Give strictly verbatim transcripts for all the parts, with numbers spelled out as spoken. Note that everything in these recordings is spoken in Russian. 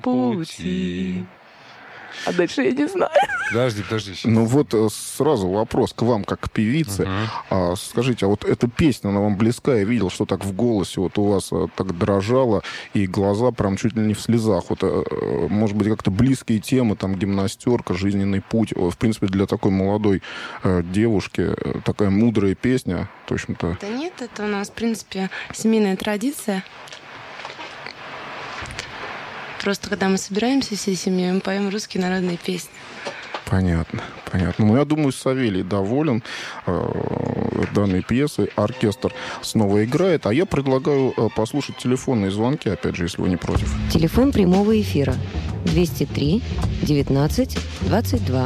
пути. А дальше я не знаю. Подожди, подожди. Сейчас. Ну вот сразу вопрос к вам, как к певице. Uh-huh. А, скажите, а вот эта песня, она вам близка? Я видел, что так в голосе вот у вас так дрожало, и глаза прям чуть ли не в слезах. Вот, может быть, как-то близкие темы, там, гимнастерка, жизненный путь. В принципе, для такой молодой э, девушки такая мудрая песня, в общем-то. Да нет, это у нас, в принципе, семейная традиция. Просто когда мы собираемся всей семьей, мы поем русские народные песни. Понятно, понятно. Ну, я думаю, Савелий доволен э, данной пьесой. Оркестр снова играет. А я предлагаю э, послушать телефонные звонки, опять же, если вы не против. Телефон прямого эфира двести три девятнадцать двадцать два.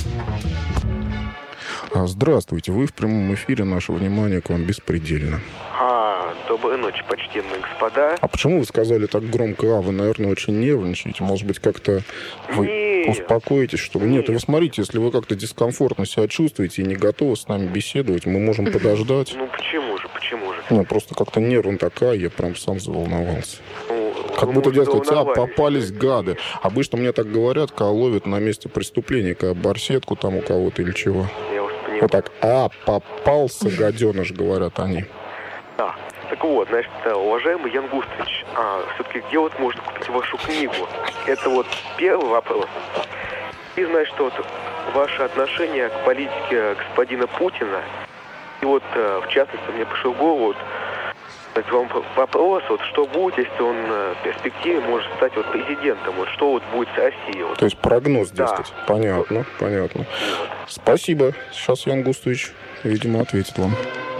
Здравствуйте, вы в прямом эфире. Наше внимание к вам беспредельно. А, доброй ночи, почтенные господа. А почему вы сказали так громко? А, вы, наверное, очень нервничаете. Может быть, как-то вы Нет. успокоитесь, чтобы... Нет, вы смотрите, если вы как-то дискомфортно себя чувствуете и не готовы с нами беседовать, мы можем подождать. Ну, почему же, почему же? Ну, просто как-то нервно такая, я прям сам заволновался. Ну, как будто, дескать, а, попались гады. Обычно мне так говорят, когда ловят на месте преступления, когда барсетку там у кого-то или чего. Я вас понимаю. Вот так, а, попался гаденыш, говорят они. Да. Так вот, значит, уважаемый Ян Густович, а все-таки где вот можно купить вашу книгу? Это вот первый вопрос. И, значит, вот ваше отношение к политике господина Путина. И вот, в частности, мне пришел в голову вот, кстати, вам вопрос, вот что будет, если он в перспективе может стать вот президентом? Вот что вот будет с Россией? Вот. То есть прогноз, дескать. Да. Понятно, понятно. Спасибо. Сейчас Ян Густович, видимо, ответит вам.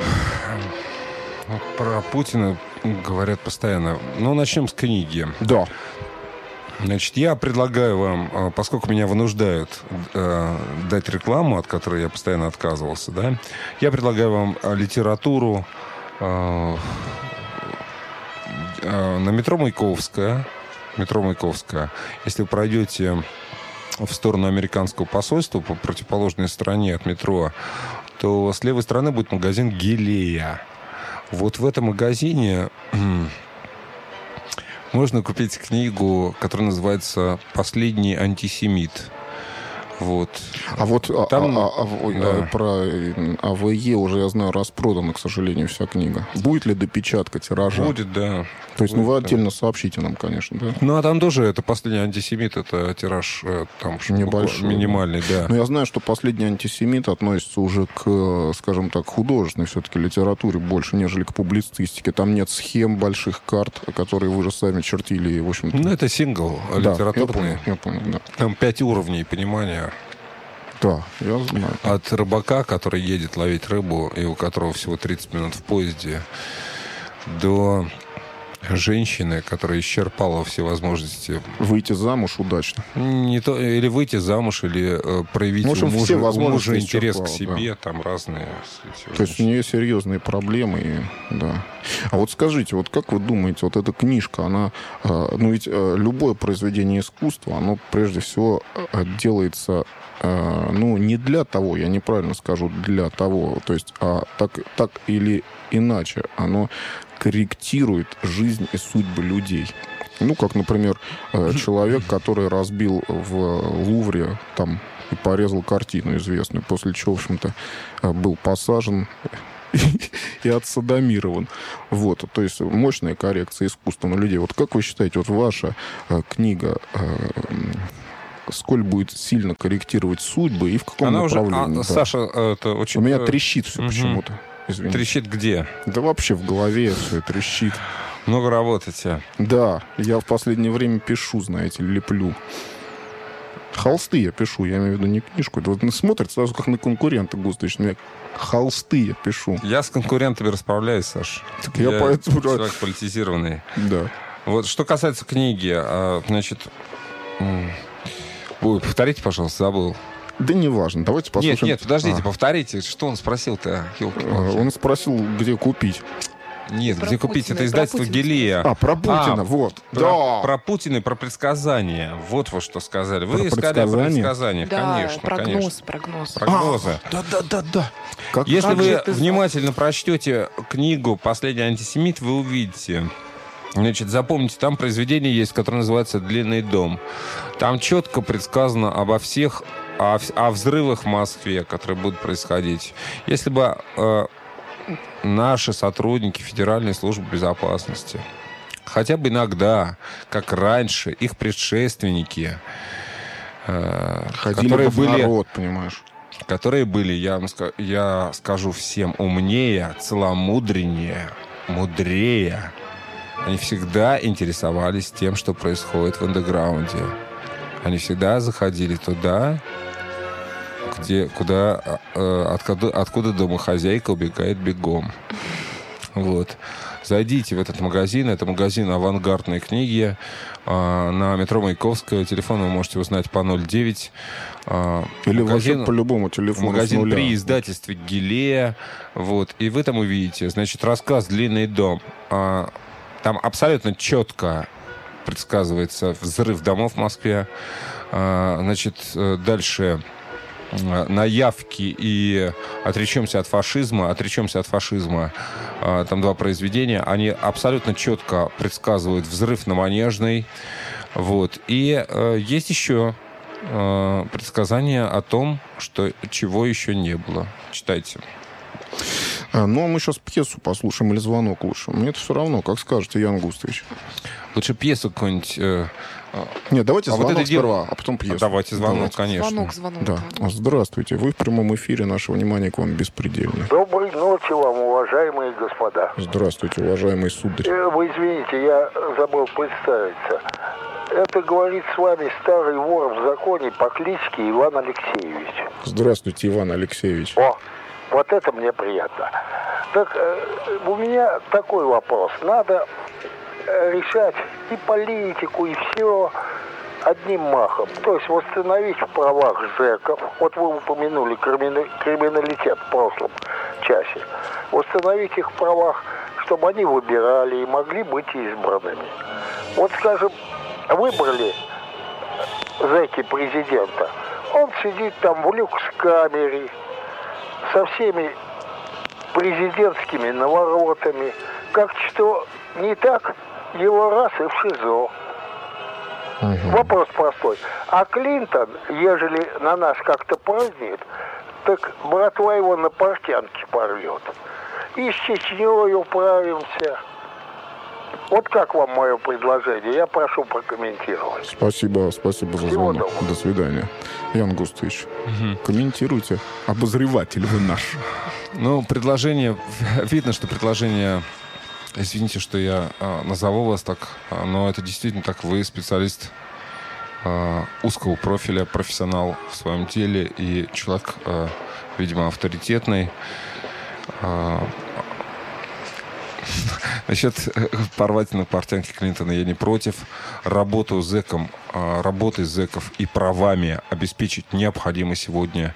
Вот про Путина говорят постоянно. Ну, начнем с книги. Да. Значит, я предлагаю вам, поскольку меня вынуждают э, дать рекламу, от которой я постоянно отказывался, да, я предлагаю вам литературу э, э, на метро Маяковская. Метро Маяковская. Если вы пройдете в сторону американского посольства по противоположной стороне от метро, то с левой стороны будет магазин «Гелея». Вот в этом магазине можно купить книгу, которая называется «Последний антисемит». Вот. А вот Там, а, а, а, да. про АВЕ уже, я знаю, распродана, к сожалению, вся книга. Будет ли допечатка, тиража? Будет, да. То есть, Будет, ну, вы да. отдельно сообщите нам, конечно, да? Ну, а там тоже это «Последний антисемит», это тираж там небольшой, минимальный, да. Но я знаю, что «Последний антисемит» относится уже к, скажем так, художественной все-таки литературе больше, нежели к публицистике. Там нет схем, больших карт, которые вы же сами чертили, и, в общем-то... Ну, это сингл да, литературный. Я понял, я понял, да. Там пять уровней понимания. Да, я знаю. От рыбака, который едет ловить рыбу, и у которого всего тридцать минут в поезде, до женщины, которая исчерпала все возможности. Выйти замуж удачно. Не то, или выйти замуж, или э, проявить в общем, у мужа, у мужа интерес исчерпала, к себе, да. Там разные. То есть у нее серьезные проблемы, и, да. А вот скажите, вот как вы думаете, вот эта книжка, она, э, ну ведь э, любое произведение искусства, оно прежде всего э, делается, э, ну не для того, я неправильно скажу, для того, то есть, а так, так или иначе, оно корректирует жизнь и судьбы людей. Ну, как, например, человек, который разбил в Лувре там и порезал картину известную, после чего, в общем-то, был посажен и отсодомирован. Вот, то есть мощная коррекция искусства на людей. Вот как вы считаете, вот ваша книга сколь будет сильно корректировать судьбы и в каком Она направлении? Уже, а, да. Саша, это очень... У меня трещит все угу. почему-то. Извините. Трещит где? Да вообще в голове все трещит. Много работаете. Да, я в последнее время пишу, знаете, леплю. Холсты я пишу, я имею в виду не книжку. Это вот смотрит сразу как на конкурента Густович. Я холсты я пишу. Я с конкурентами расправляюсь, Саш. Так я, я поэтому... человек политизированный. Да. Вот что касается книги, значит... Ой, повторите, пожалуйста, забыл. Да не важно, давайте послушаем. Нет, нет, подождите, а. повторите. Что он спросил-то? Он спросил, где купить. Нет, про где Путина, купить? Это издательство «Гелея». А, про Путина, а, вот. Про, да. про Путина и про предсказания. Вот вы что сказали. Вы про искали предсказания? предсказания, да, конечно. прогноз, конечно. прогноз. Прогнозы. А, да, да, да, да. Как, Если как вы же ты внимательно прочтете книгу «Последний антисемит», вы увидите, Значит, запомните, там произведение есть, которое называется «Длинный дом». Там четко предсказано обо всех, о, о взрывах в Москве, которые будут происходить. Если бы э, наши сотрудники Федеральной службы безопасности хотя бы иногда, как раньше, их предшественники, э, Ходили которые бы в были... народ, понимаешь. которые были, я, вам ска- я скажу всем, умнее, целомудреннее, мудрее. Они всегда интересовались тем, что происходит в андеграунде. Они всегда заходили туда, где, куда, э, откуда, откуда домохозяйка убегает бегом. Вот. Зайдите в этот магазин. Это магазин авангардной книги э, на метро Маяковская. Телефон вы можете узнать по ноль девять. Э, Или магазин, вообще по любому телефону. магазин при издательстве «Гилея». Вот. И вы там увидите, значит, рассказ «Длинный дом». Э, там абсолютно четко предсказывается взрыв домов в Москве. Э, значит, дальше... «Наявки» и «Отречемся от фашизма». «Отречемся от фашизма». Там два произведения. Они абсолютно четко предсказывают взрыв на Манежной. Вот. И э, есть еще э, предсказание о том, что чего еще не было. Читайте. А, ну, а мы сейчас пьесу послушаем или звонок лучше? Мне это все равно, как скажете, Ян Густович. Лучше пьесу какую-нибудь... Э, Нет, давайте а звонок вот это сперва, дел... а потом пьесу. А давайте звонок, давайте. конечно. Звонок, звонок. Да. Здравствуйте. Вы в прямом эфире. Наше внимание к вам беспредельно. Доброй ночи вам, уважаемые господа. Здравствуйте, уважаемый сударь. Э, Вы извините, я забыл представиться. Это говорит с вами старый вор в законе по кличке Иван Алексеевич. Здравствуйте, Иван Алексеевич. О, вот это мне приятно. Так, э, у меня такой вопрос. Надо э, решать и политику, и все одним махом. То есть восстановить в правах зэков. Вот вы упомянули кримина- криминалитет в прошлом часе. Восстановить их в правах, чтобы они выбирали и могли быть избранными. Вот, скажем, выбрали зэки президента. Он сидит там в люкс-камере со всеми президентскими наворотами. Как что не так, его раз и в ШИЗО. Угу. Вопрос простой. А Клинтон, ежели на нас как-то празднует, так братва его на портянке порвет. И с Чечней управимся. Вот как вам мое предложение? Я прошу прокомментировать. Спасибо, спасибо за Всего звонок. доброго. До свидания. Ян Густович, комментируйте. Обозреватель вы наш. Ну, предложение... Видно, что предложение... Извините, что я а, назову вас так, а, но это действительно так. Вы специалист а, узкого профиля, профессионал в своем деле и человек, а, видимо, авторитетный. А, Насчет порвать на портянке Клинтона я не против. Работу зэком, а, работой зэков и правами обеспечить необходимо сегодня.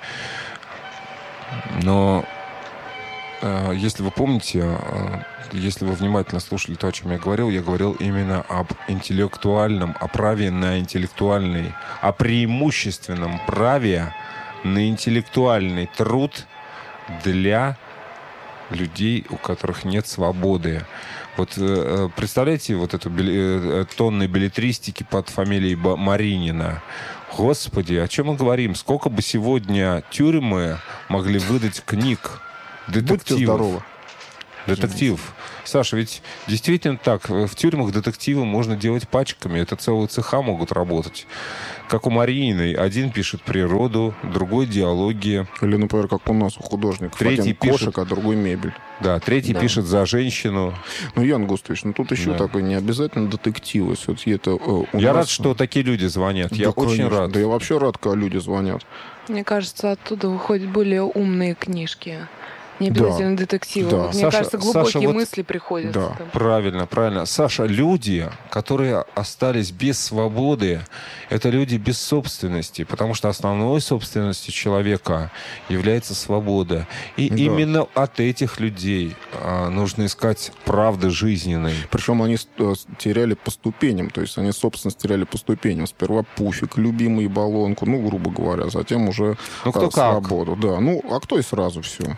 Но а, если вы помните... А, если вы внимательно слушали то, о чем я говорил, я говорил именно об интеллектуальном, о праве на интеллектуальный, о преимущественном праве на интеллектуальный труд для людей, у которых нет свободы. Вот э, представляете вот эту били, э, тонны беллетристики под фамилией Ба- Маринина. Господи, о чем мы говорим? Сколько бы сегодня тюрьмы могли выдать книг, детективов? Будьте здоровы. Детектив. Саша, ведь действительно так. В тюрьмах детективы можно делать пачками. Это целые цеха могут работать. Как у Марииной. Один пишет природу, другой диалоги. Или, например, как у нас у художников. Третий Один пишет... кошек, а другой мебель. Да, третий Да. пишет за женщину. Ну, Ян Густович, ну тут еще Да. такой не обязательно детективы. Все-таки это э, у Я нас... рад, что такие люди звонят. Да, Я очень конечно. рад. Да я вообще рад, когда люди звонят. Мне кажется, оттуда выходят более умные книжки. Не обязательно Да. детективы. Да. Вот, мне Саша- кажется, глубокие Саша, вот- мысли приходят. Да. там. Правильно, правильно. Саша, люди, которые остались без свободы, это люди без собственности, потому что основной собственностью человека является свобода. И Да. именно от этих людей а, нужно искать правды жизненной. Причем они э, теряли по ступеням. То есть они собственность теряли по ступеням. Сперва пуфик, любимый, баллонку, ну, грубо говоря. Затем уже Ну, кто э, как. свободу. Да. Ну, а кто и сразу все. Кто сразу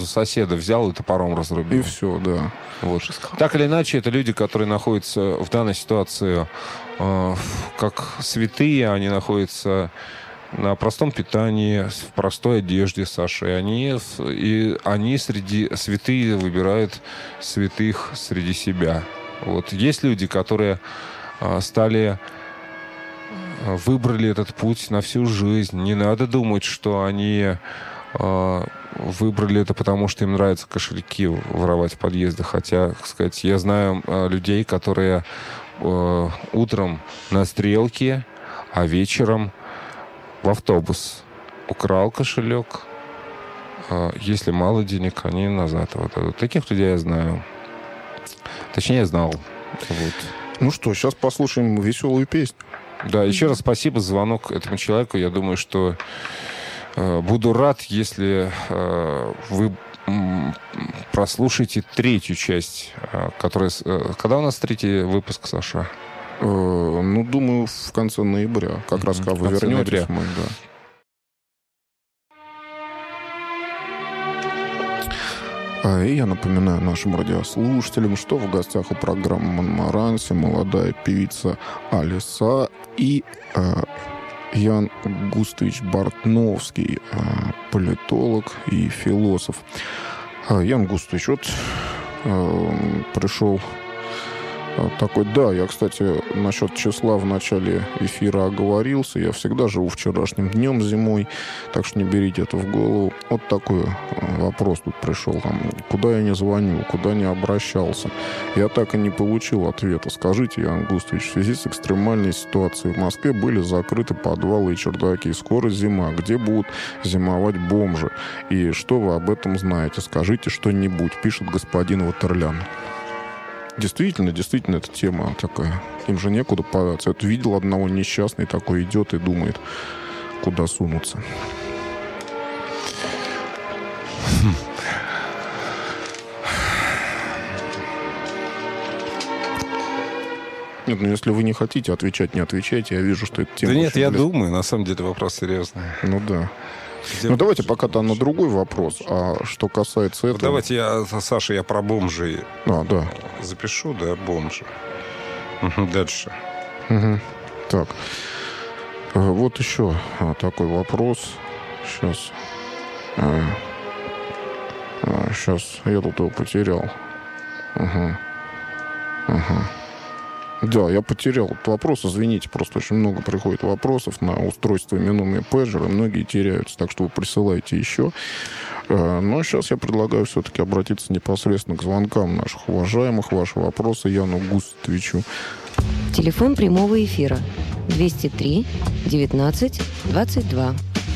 сразу соседа взял и топором разрубил. И все, да. Вот. Так или иначе, это люди, которые находятся в данной ситуации э, как святые, они находятся на простом питании, в простой одежде, Саша. И они, и они среди святые выбирают святых среди себя. Вот. Есть люди, которые э, стали... выбрали этот путь на всю жизнь. Не надо думать, что они э, выбрали это потому, что им нравится кошельки воровать в подъездах. Хотя, так сказать, я знаю э, людей, которые э, утром на стрелке, а вечером в автобус украл кошелек. Э, если мало денег, они назад его дадут. Таких людей я знаю. Точнее, я знал. Вот. Ну что, сейчас послушаем веселую песню. Да, еще раз спасибо за звонок этому человеку. Я думаю, что э, буду рад, если э, вы м, прослушаете третью часть, э, которая... Э, когда у нас третий выпуск, Саша? Э, ну, думаю, в конце ноября. Как mm-hmm. раз, когда вы вернетесь, мы, да. И я напоминаю нашим радиослушателям, что в гостях у программы «Монмаранси» молодая певица Алиса и э, Ян Густович Бартновский, э, политолог и философ. Э, Ян Густович, вот э, пришел такой, да, я, кстати, насчет числа в начале эфира оговорился. Я всегда живу вчерашним днем зимой, так что не берите это в голову. Вот такой вопрос тут пришел. Там, куда я не звоню, куда не обращался. Я так и не получил ответа. Скажите, Ян Густович, в связи с экстремальной ситуацией в Москве были закрыты подвалы и чердаки. Скоро зима. Где будут зимовать бомжи? И что вы об этом знаете? Скажите что-нибудь, пишет господин Ватерлян. Действительно, действительно, эта тема такая. Им же некуда податься. Я видел одного несчастный такой идет и думает, куда сунуться. Нет, ну если вы не хотите отвечать, не отвечайте. Я вижу, что это тема... Да нет, я для... думаю. На самом деле вопрос серьезный. Ну да. Где... Ну давайте пока-то на другой вопрос. А что касается этого... Ну, давайте я, Саша, я про бомжей а, да. запишу, да, бомжи. Угу, дальше. Угу. Так. Вот еще такой вопрос. Сейчас. Сейчас я тут его потерял. Угу. Угу. Да, я потерял этот вопрос. Извините, просто очень много приходит вопросов на устройство именуемые пэджеры. Многие теряются, так что вы присылайте еще. Но сейчас я предлагаю все-таки обратиться непосредственно к звонкам наших уважаемых. Ваши вопросы Яну Густовичу. Телефон прямого эфира двести три девятнадцать двадцать два.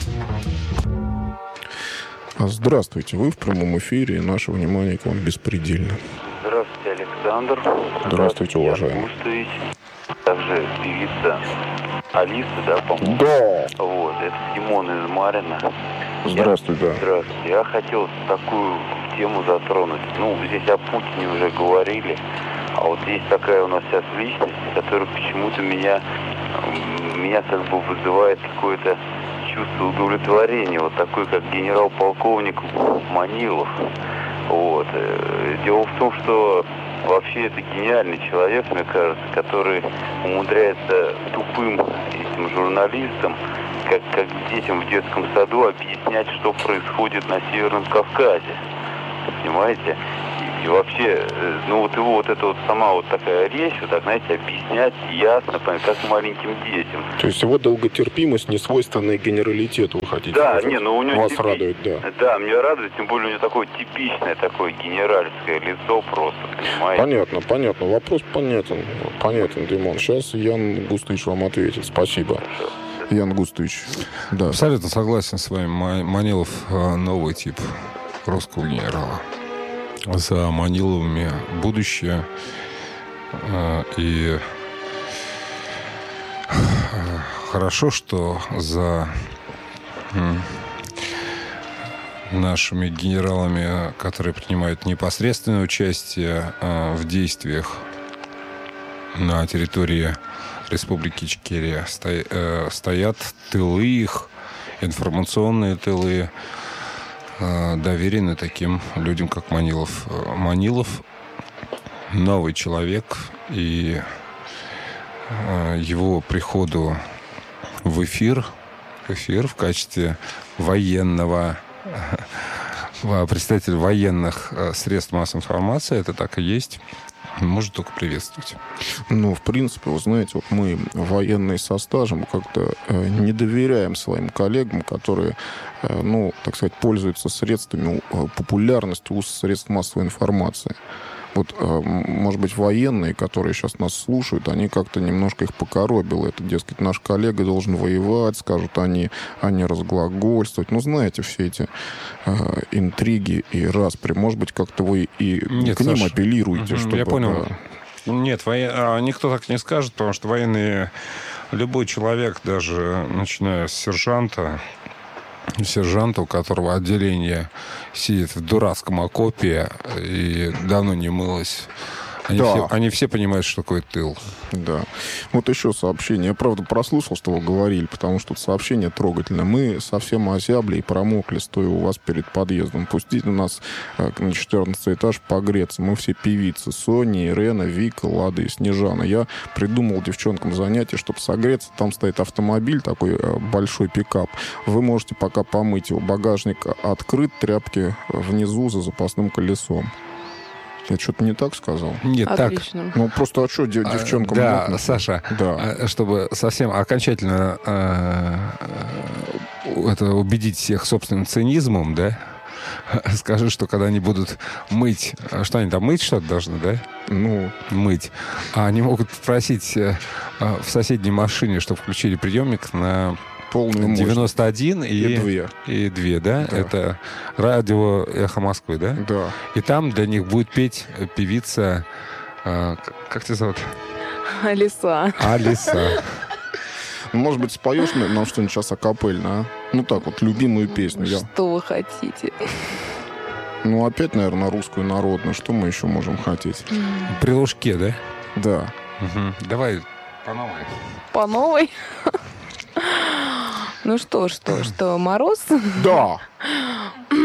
Здравствуйте, вы в прямом эфире, и наше внимание к вам беспредельно. Здравствуйте, Александр. Здравствуйте, уважаемый. Густович. Также певица Алиса, да, по-моему? Да. Вот, это Симон из Марина. Здравствуй, я, да. Здравствуйте. Я хотел такую тему затронуть. Ну, здесь о Путине уже говорили. А вот есть такая у нас сейчас личность, которая почему-то меня, меня как бы вызывает какое-то чувство удовлетворения. Вот такой, как генерал-полковник Манилов. Вот. Дело в том, что вообще это гениальный человек, мне кажется, который умудряется тупым этим журналистам, как, как детям в детском саду, объяснять, что происходит на Северном Кавказе. Понимаете? И, и вообще, ну вот его вот эта вот сама вот такая речь, вот так, знаете, объяснять ясно, как маленьким детям. То есть его долготерпимость не свойственна генералитету, вы хотите да, сказать? Не, ну у него вас типи... радует, да. Да, меня радует, тем более у него такое типичное такое генеральское лицо просто, понимаете? Понятно, понятно. Вопрос понятен. Понятен, Димон. Сейчас Ян Густович вам ответит. Спасибо. Хорошо. Ян Густович. Да. Абсолютно согласен с вами. Манилов новый тип русского генерала. За Маниловыми будущее. И хорошо, что за нашими генералами, которые принимают непосредственное участие в действиях на территории Республики Ичкерия, стоят тылы их, информационные тылы, доверены таким людям, как Манилов. Манилов новый человек, и его приходу в эфир, в эфир в качестве военного представителя военных средств массовой информации, это так и есть, может только приветствовать. Ну, в принципе, вы знаете, вот мы, военные со стажем, как-то э, не доверяем своим коллегам, которые, э, ну, так сказать, пользуются средствами э, популярности у средств массовой информации. Вот, э, может быть, военные, которые сейчас нас слушают, они как-то немножко их покоробило. Это, дескать, наш коллега должен воевать, скажут они, а не разглагольствовать. Ну, знаете, все эти э, интриги и распри. Может быть, как-то вы и Нет, к ним Саша, апеллируете, угу, чтобы... Я понял. Да... Нет, во... никто так не скажет, потому что военные... Любой человек, даже начиная с сержанта, сержанта, у которого отделение сидит в дурацком окопе и давно не мылось. Они, да. все, они все понимают, что такое тыл. Да. Вот еще сообщение. Я, правда, прослушал, что вы говорили, потому что сообщение трогательное. Мы совсем озябли и промокли, стоя у вас перед подъездом. Пустите нас на четырнадцатый этаж погреться. Мы все певицы. Соня, Ирена, Вика, Лада и Снежана. Я придумал девчонкам занятие, чтобы согреться. Там стоит автомобиль, такой большой пикап. Вы можете пока помыть его. Багажник открыт, тряпки внизу за запасным колесом. Я что-то не так сказал? Нет, Отлично. так. Ну, просто а что девчонкам... Да, мокнуть? Саша, да. Чтобы совсем окончательно э, это убедить всех собственным цинизмом, да, скажи, что когда они будут мыть... Что они там, мыть что-то должны, да? Ну, мыть. А они могут попросить э, в соседней машине, чтобы включили приемник на... девяносто один и, и две. И две, да? Да. Это радио «Эхо Москвы», да? Да. И там для них будет петь певица... Э, как тебя зовут? Алиса. Алиса. Может быть, споешь нам что-нибудь сейчас акапельно, а? Ну так вот, любимую песню. Что вы хотите? Ну, опять, наверное, русскую народную. Что мы еще можем хотеть? При Лужке, да? Да. Угу. Давай по новой. По новой? Ну что, что, что, мороз? Да.